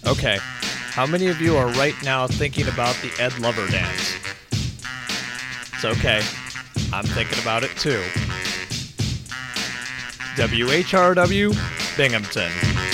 Okay. How many of you are right now thinking about the Ed Lover dance? It's okay. I'm thinking about it too. WHRW, Binghamton.